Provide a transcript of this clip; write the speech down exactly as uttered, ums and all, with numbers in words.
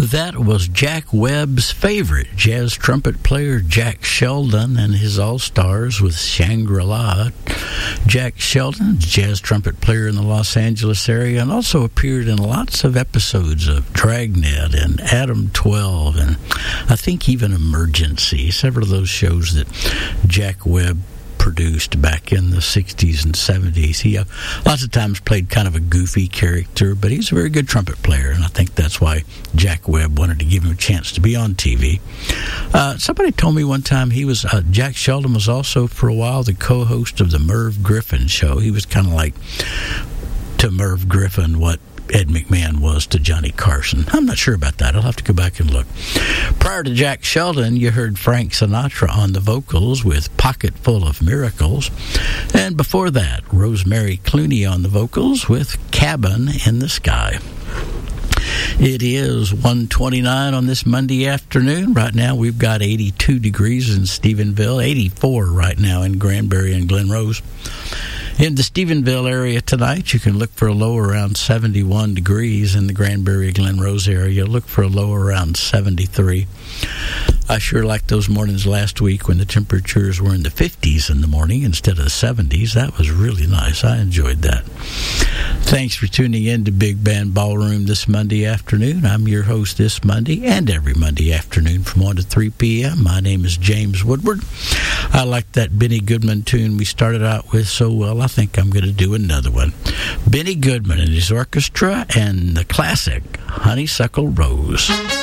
That was Jack Webb's favorite jazz trumpet player, Jack Sheldon, and his All-Stars with Shangri-La. Jack Sheldon, jazz trumpet player in the Los Angeles area, and also appeared in lots of episodes of Dragnet and Adam twelve, and I think even Emergency, several of those shows that Jack Webb produced back in the sixties and seventies. He uh, lots of times played kind of a goofy character, but he's a very good trumpet player, and I think that's why Jack Webb wanted to give him a chance to be on T V. Uh, somebody told me one time he was, uh, Jack Sheldon was also for a while the co-host of the Merv Griffin show. He was kind of like to Merv Griffin what Ed McMahon was to Johnny Carson. I'm not sure about that. I'll have to go back and look. Prior to Jack Sheldon, you heard Frank Sinatra on the vocals with Pocket Full of Miracles. And before that, Rosemary Clooney on the vocals with Cabin in the Sky. It is one twenty-nine on this Monday afternoon. Right now, we've got eighty-two degrees in Stephenville, eighty-four right now in Granbury and Glen Rose. In the Stephenville area tonight, you can look for a low around seventy-one degrees. In the Granbury-Glen Rose area, look for a low around seventy-three. I sure liked those mornings last week when the temperatures were in the fifties in the morning instead of the seventies. That was really nice. I enjoyed that. Thanks for tuning in to Big Band Ballroom this Monday afternoon. I'm your host this Monday and every Monday afternoon from one to three p.m. My name is James Woodward. I liked that Benny Goodman tune we started out with so well, I think I'm going to do another one. Benny Goodman and his orchestra and the classic Honeysuckle Rose.